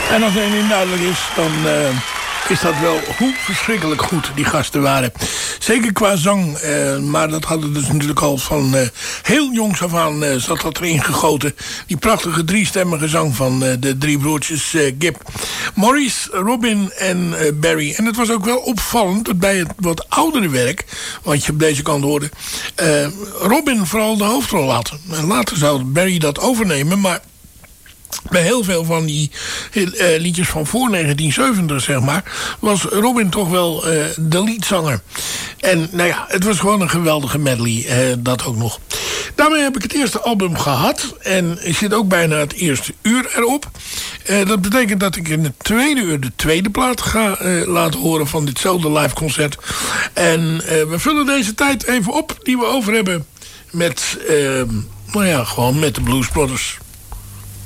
En als één ding duidelijk is, dan is dat wel hoe verschrikkelijk goed die gasten waren. Zeker qua zang, maar dat hadden dus natuurlijk al van heel jongs af aan zat dat erin gegoten. Die prachtige driestemmige zang van de drie broertjes Gibb. Maurice, Robin en Barry. En het was ook wel opvallend dat bij het wat oudere werk, wat je op deze kant hoorde, Robin vooral de hoofdrol had. En later zou Barry dat overnemen, maar bij heel veel van die liedjes van voor 1970, zeg maar, was Robin toch wel de leadzanger. En nou ja, het was gewoon een geweldige medley, dat ook nog. Daarmee heb ik het eerste album gehad. En ik zit ook bijna het eerste uur erop. Dat betekent dat ik in het tweede uur de tweede plaat ga laten horen van ditzelfde live concert. En we vullen deze tijd even op die we over hebben met, nou ja, gewoon met de Blues Brothers.